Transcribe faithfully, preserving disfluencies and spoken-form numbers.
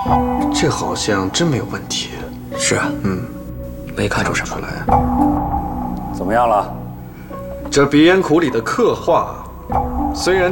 这好像真没有问题。 是啊， 嗯， 没看出什么来。 怎么样了？ 这鼻烟苦里的刻画，虽然